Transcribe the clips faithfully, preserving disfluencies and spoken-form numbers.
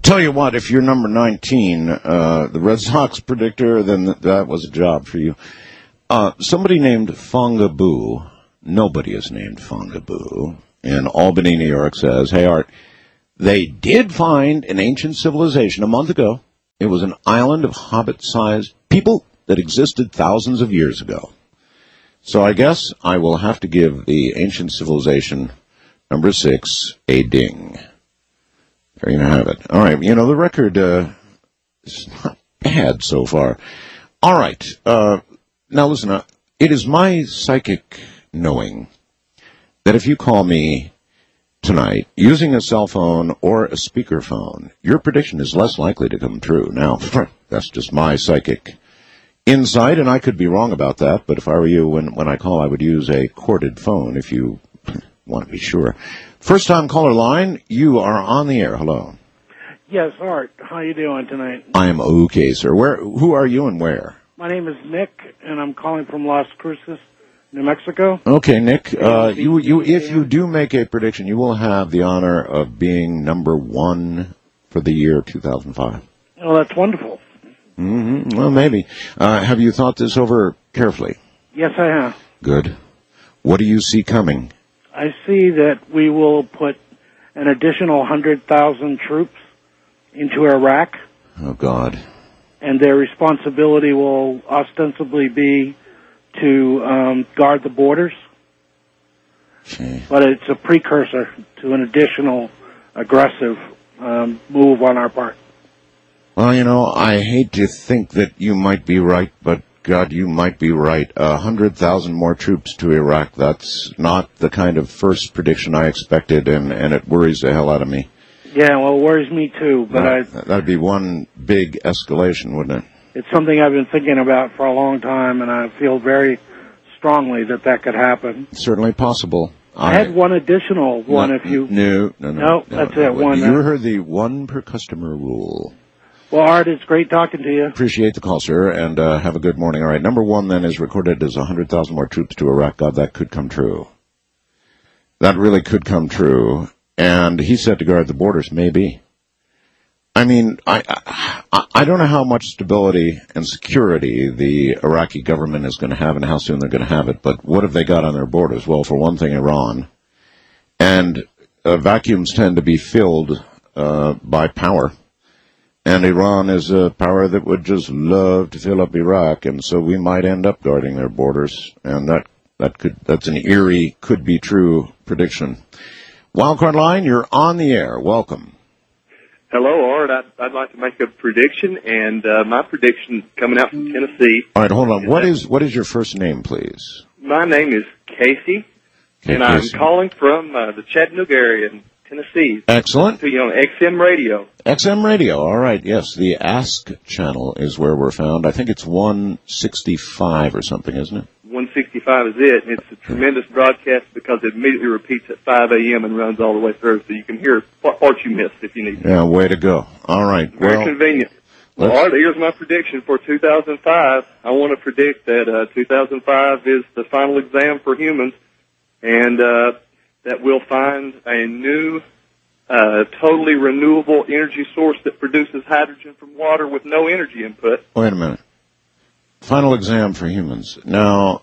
Tell you what, if you're number nineteen, uh, the Red Sox predictor, then th- that was a job for you. Uh, somebody named Fongaboo, nobody is named Fongaboo, in Albany, New York says, hey, Art, they did find an ancient civilization a month ago. It was an island of hobbit-sized people that existed thousands of years ago. So I guess I will have to give the ancient civilization number six a ding. There you have it. All right, you know, the record uh, is not bad so far. All right, uh, now listen, uh, it is my psychic knowing that if you call me tonight using a cell phone or a speakerphone, your prediction is less likely to come true. Now, that's just my psychic insight, and I could be wrong about that, but if I were you, when, when I call, I would use a corded phone if you want to be sure. First-time caller line, you are on the air. Hello. Yes, Art. How you doing tonight? I am okay, sir. Where? Who are you and where? My name is Nick, and I'm calling from Las Cruces, New Mexico. Okay, Nick. Uh, you, you, if you do make a prediction, you will have the honor of being number one for the year two thousand five. Oh, that's wonderful. Mm-hmm. Well, maybe. Uh, have you thought this over carefully? Yes, I have. Good. What do you see coming? I see that we will put an additional one hundred thousand troops into Iraq. Oh, God. And their responsibility will ostensibly be to um, guard the borders. Okay. But it's a precursor to an additional aggressive um, move on our part. Well, you know, I hate to think that you might be right, but God, you might be right. A hundred thousand more troops to Iraq, that's not the kind of first prediction I expected, and, and it worries the hell out of me. Yeah, well, it worries me too, but that, I... That'd be one big escalation, wouldn't it? It's something I've been thinking about for a long time, and I feel very strongly that that could happen. Certainly possible. I, I had one additional one, no, if you... No, no, no. No, no that's no, it, one. You heard the one per customer rule. Well, Art, it's great talking to you. Appreciate the call, sir, and uh, have a good morning. All right, number one then is recorded as one hundred thousand more troops to Iraq. God, that could come true. That really could come true. And he said to guard the borders, maybe. I mean, I, I I don't know how much stability and security the Iraqi government is going to have and how soon they're going to have it, but what have they got on their borders? Well, for one thing, Iran. And uh, vacuums tend to be filled uh, by power. And Iran is a power that would just love to fill up Iraq, and so we might end up guarding their borders. And that, that could that's an eerie, could-be-true prediction. Wildcard line, you're on the air. Welcome. Hello, Art. I'd, I'd like to make a prediction, and uh, my prediction coming out from Tennessee. All right, hold on. What is what is your first name, please? My name is Casey, okay, and Casey. I'm calling from uh, the Chattanooga area in Tennessee. Excellent. To you on X M Radio. X M Radio. All right. Yes, the Ask channel is where we're found. I think it's one sixty-five or something, isn't it? one sixty-five is it, and it's a tremendous broadcast because it immediately repeats at five a.m. and runs all the way through, so you can hear what part you missed if you need to. Yeah, way to go. All right. Very well, convenient. Well, Art, here's my prediction for two thousand five. I want to predict that uh, two thousand five is the final exam for humans, and uh, that we'll find a new, uh, totally renewable energy source that produces hydrogen from water with no energy input. Wait a minute. Final exam for humans. Now,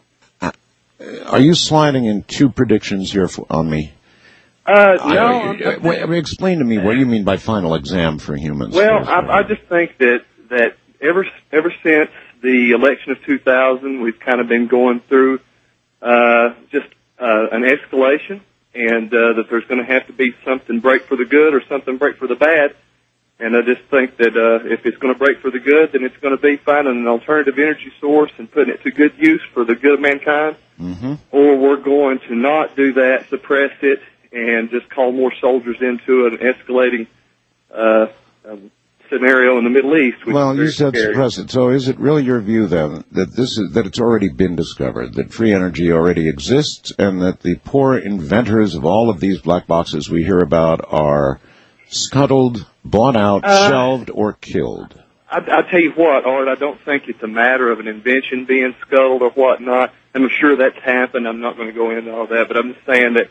are you sliding in two predictions here for, on me? Uh, no. I, I, wait, I mean, explain to me what you mean by final exam for humans. Well, I, I just think that, that ever, ever since the election of two thousand, we've kind of been going through, uh, just, uh, an escalation, and, uh, that there's going to have to be something break for the good or something break for the bad. And I just think that, uh, if it's going to break for the good, then it's going to be finding an alternative energy source and putting it to good use for the good of mankind. Mm-hmm. Or we're going to not do that, suppress it, and just call more soldiers into an escalating, uh, um, scenario in the Middle East. Which Well, is you said scary. suppress it. So is it really your view, then, that this is, that it's already been discovered, that free energy already exists, and that the poor inventors of all of these black boxes we hear about are scuttled, bought out, uh, shelved, or killed? I, I tell you what, Art, I don't think it's a matter of an invention being scuttled or whatnot. I'm sure that's happened. I'm not going to go into all that, but I'm just saying that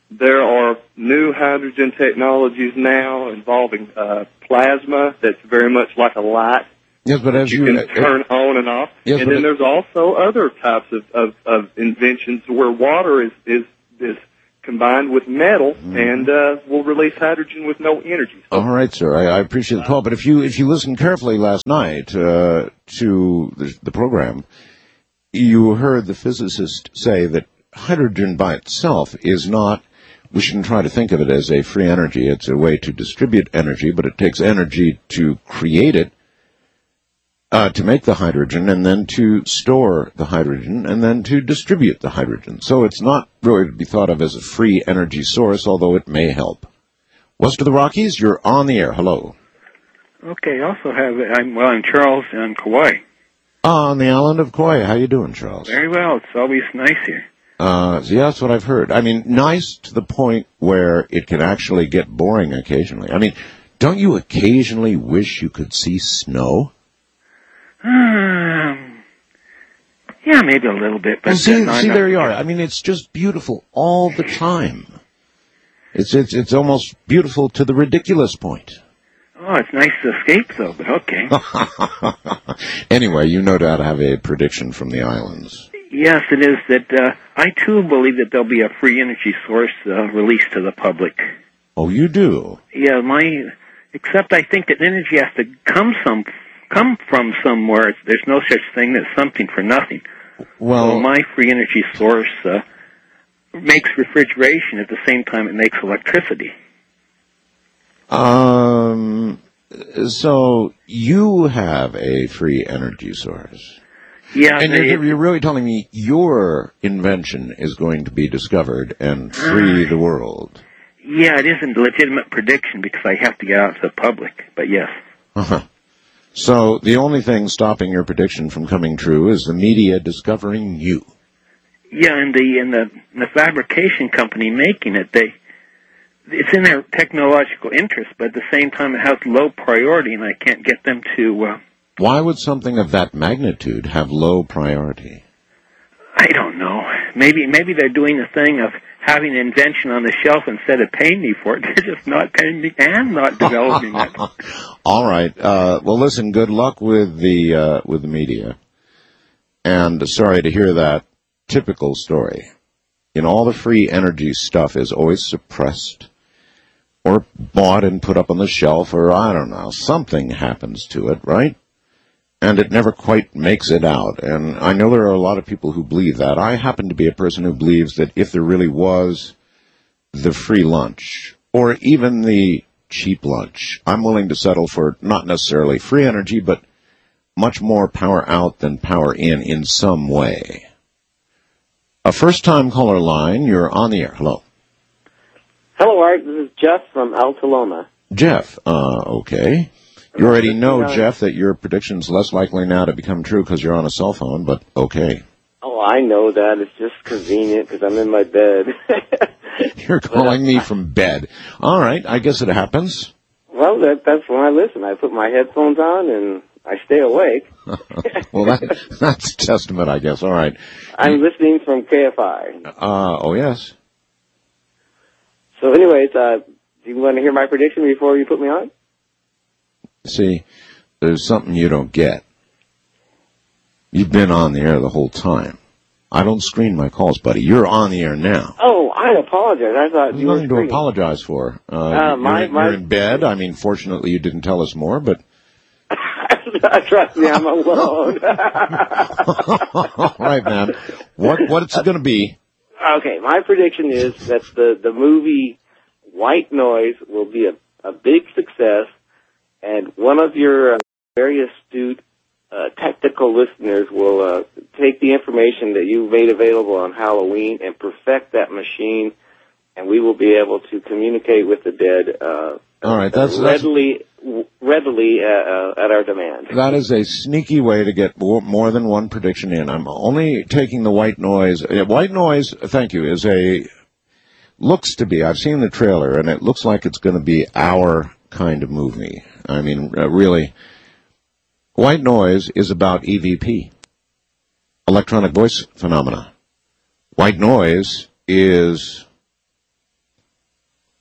there are new hydrogen technologies now involving uh, plasma that's very much like a light. Yes, but as you, you can uh, turn on and off. Yes, and then it, there's also other types of, of, of inventions where water is, is, is combined with metal mm-hmm. and uh, will release hydrogen with no energy. So, all right, sir. I, I appreciate the call. But if you if you listened carefully last night uh, to the, the program, you heard the physicist say that hydrogen by itself is not, we shouldn't try to think of it as a free energy. It's a way to distribute energy, but it takes energy to create it, uh, to make the hydrogen, and then to store the hydrogen, and then to distribute the hydrogen. So it's not really to be thought of as a free energy source, although it may help. West of the Rockies, you're on the air. Hello. Okay, I also have, I'm, well, I'm Charles on Kauai. On the island of Kauai. How you doing, Charles? Very well. It's always nice here. Uh, yeah, that's what I've heard. I mean, nice to the point where it can actually get boring occasionally. I mean, don't you occasionally wish you could see snow? Um, yeah, maybe a little bit. But well, see, not, see not, there you are. I mean, it's just beautiful all the time. It's it's it's almost beautiful to the ridiculous point. Oh, it's nice to escape, though, but okay. Anyway, you no doubt have a prediction from the islands. Yes, it is that uh, I, too, believe that there'll be a free energy source uh, released to the public. Oh, you do? Yeah, my, except I think that energy has to come some, come from somewhere. There's no such thing as something for nothing. Well, so my free energy source uh, makes refrigeration at the same time it makes electricity. Um, so you have a free energy source. Yeah. And they, you're, you're really telling me your invention is going to be discovered and free the world. Yeah, it isn't a legitimate prediction because I have to get out to the public, but yes. Uh-huh. So the only thing stopping your prediction from coming true is the media discovering you. Yeah, and the, and the, and the fabrication company making it, they, it's in their technological interest, but at the same time it has low priority, and I can't get them to... Uh, Why would something of that magnitude have low priority? I don't know. Maybe maybe they're doing the thing of having an invention on the shelf instead of paying me for it. They're just not paying me and not developing it. All right. Uh, well, listen, good luck with the uh, with the media. And sorry to hear that typical story. You know, all the free energy stuff is always suppressed or bought and put up on the shelf, or I don't know, something happens to it, right? And it never quite makes it out. And I know there are a lot of people who believe that. I happen to be a person who believes that if there really was the free lunch, or even the cheap lunch, I'm willing to settle for not necessarily free energy, but much more power out than power in in some way. A first-time caller line, you're on the air. Hello. Hello, Art. This is Jeff from Altaloma. Jeff, uh, okay. You already know, Jeff, that your prediction's less likely now to become true because you're on a cell phone, but okay. Oh, I know that. It's just convenient because I'm in my bed. You're calling me from bed. All right, I guess it happens. Well, that, that's when I listen. I put my headphones on and I stay awake. Well, that, that's a testament, I guess. All right. I'm listening from K F I. Uh, oh, yes. So anyways, uh, do you want to hear my prediction before you put me on? See, there's something you don't get. You've been on the air the whole time. I don't screen my calls, buddy. You're on the air now. Oh, I apologize. I thought There's you were nothing to screening. apologize for. Uh, Uh, you're, my- you're my- in bed. I mean, fortunately, you didn't tell us more, but... Trust me, I'm alone. All right, man. What What's it going to be? Okay, my prediction is that the, the movie White Noise will be a, a big success, and one of your uh, very astute uh, technical listeners will uh, take the information that you made available on Halloween and perfect that machine, and we will be able to communicate with the dead uh, All right, that's, readily, readily uh, uh, at our demand. That is a sneaky way to get more, more than one prediction in. I'm only taking the White Noise. Uh, White Noise, thank you, is a, looks to be, I've seen the trailer, and it looks like it's going to be our kind of movie. I mean, uh, really, White Noise is about E V P, electronic voice phenomena. White Noise is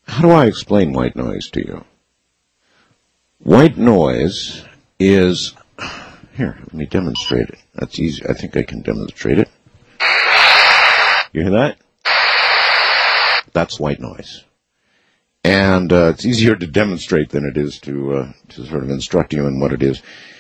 how do I explain white noise to you? White noise is, here, let me demonstrate it. That's easy. I think I can demonstrate it. You hear that? That's white noise. And uh, it's easier to demonstrate than it is to uh, to sort of instruct you in what it is.